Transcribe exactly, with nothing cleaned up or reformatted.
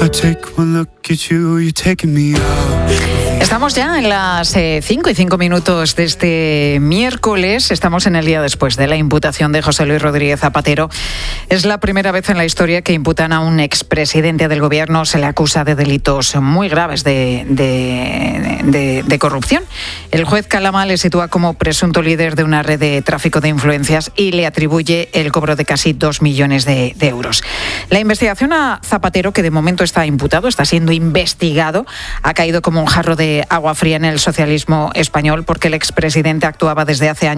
Estamos ya en las cinco y cinco minutos de este miércoles. Estamos en el día después de la imputación de José Luis Rodríguez Zapatero. Es la primera vez en la historia que imputan a un expresidente del gobierno. Se le acusa de delitos muy graves de, de, de, de corrupción. El juez Calama le sitúa como presunto líder de una red de tráfico de influencias y le atribuye el cobro de casi dos millones de, de euros. La investigación a Zapatero, que de momento está imputado, está siendo investigado, ha caído como un jarro de agua fría en el socialismo español porque el expresidente actuaba desde hace años